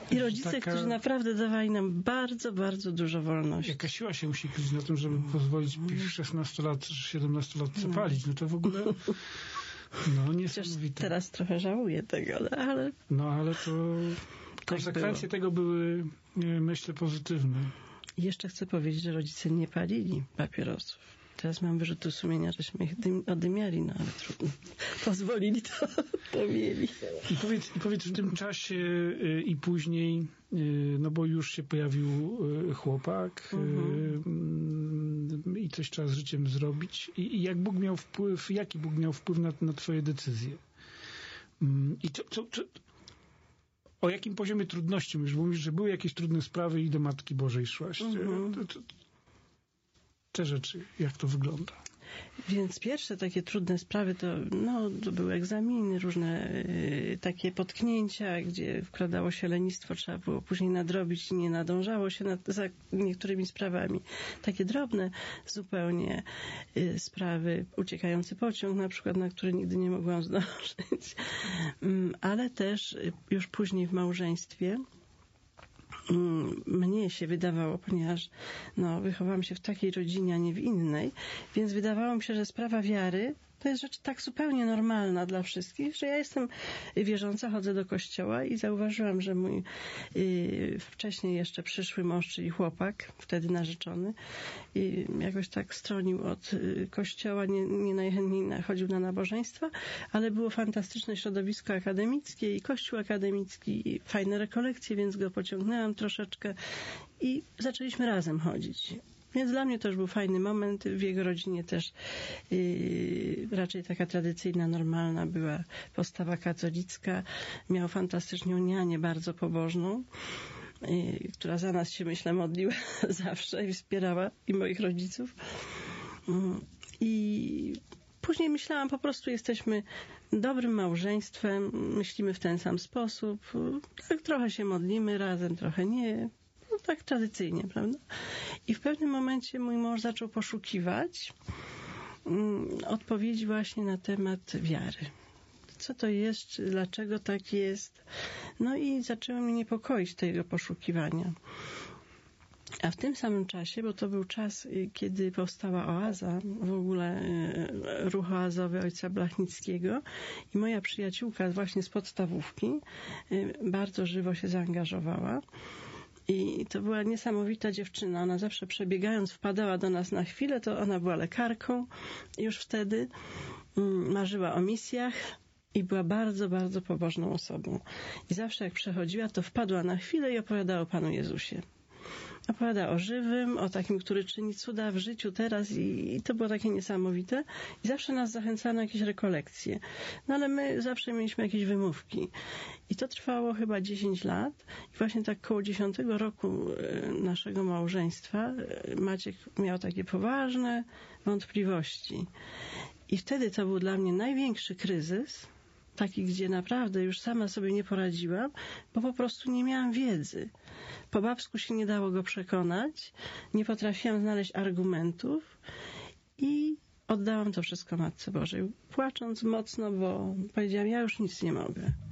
I rodzice, którzy naprawdę dawali nam bardzo, bardzo dużo wolności. Jaka siła się musi kryć na tym, żeby pozwolić 16 lat, 17 lat palić. No to w ogóle niesamowite. Teraz trochę żałuję tego, ale... No ale to konsekwencje tego były, myślę, pozytywne. I jeszcze chcę powiedzieć, że rodzice nie palili papierosów. Teraz mam wyrzuty sumienia, żeśmy ich odymiali, no ale trudno. Pozwolili, to mieli. I powiedz w tym czasie i później, no bo już się pojawił chłopak i coś trzeba z życiem zrobić. I jaki Bóg miał wpływ na twoje decyzje? I o jakim poziomie trudności mówisz? Bo mówisz, że były jakieś trudne sprawy i do Matki Bożej szłaś. Te rzeczy, jak to wygląda? Więc pierwsze takie trudne sprawy to były egzaminy, różne takie potknięcia, gdzie wkradało się lenistwo, trzeba było później nadrobić i nie nadążało się za niektórymi sprawami. Takie drobne zupełnie sprawy, uciekający pociąg na przykład, na który nigdy nie mogłam zdążyć, ale też już później w małżeństwie mnie się wydawało, ponieważ wychowałam się w takiej rodzinie, a nie w innej, więc wydawało mi się, że sprawa wiary to jest rzecz tak zupełnie normalna dla wszystkich, że ja jestem wierząca, chodzę do kościoła i zauważyłam, że mój wcześniej jeszcze przyszły mąż, czyli chłopak, wtedy narzeczony, jakoś tak stronił od kościoła, nie najchętniej chodził na nabożeństwa, ale było fantastyczne środowisko akademickie i kościół akademicki i fajne rekolekcje, więc go pociągnęłam troszeczkę i zaczęliśmy razem chodzić. Więc dla mnie to już był fajny moment. W jego rodzinie też raczej taka tradycyjna, normalna była postawa katolicka. Miał fantastyczną nianię, bardzo pobożną, która za nas się, myślę, modliła zawsze i wspierała i moich rodziców. I później myślałam, po prostu jesteśmy dobrym małżeństwem, myślimy w ten sam sposób, tak trochę się modlimy razem, trochę nie. Tak tradycyjnie, prawda? I w pewnym momencie mój mąż zaczął poszukiwać odpowiedzi właśnie na temat wiary. Co to jest, dlaczego tak jest? No i zaczęło mnie niepokoić tego poszukiwania. A w tym samym czasie, bo to był czas, kiedy powstała Oaza, w ogóle ruch oazowy ojca Blachnickiego i moja przyjaciółka właśnie z podstawówki bardzo żywo się zaangażowała. I to była niesamowita dziewczyna. Ona zawsze przebiegając wpadała do nas na chwilę, to ona była lekarką. Już wtedy marzyła o misjach i była bardzo, bardzo pobożną osobą. I zawsze jak przechodziła, to wpadła na chwilę i opowiadała o Panu Jezusie. Opowiada o żywym, o takim, który czyni cuda w życiu teraz i to było takie niesamowite. I zawsze nas zachęcano na jakieś rekolekcje. No ale my zawsze mieliśmy jakieś wymówki. I to trwało chyba 10 lat. I właśnie tak koło 10 roku naszego małżeństwa Maciek miał takie poważne wątpliwości. I wtedy to był dla mnie największy kryzys, taki, gdzie naprawdę już sama sobie nie poradziłam, bo po prostu nie miałam wiedzy. Po babsku się nie dało go przekonać, nie potrafiłam znaleźć argumentów i oddałam to wszystko Matce Bożej, płacząc mocno, bo powiedziałam, ja już nic nie mogę.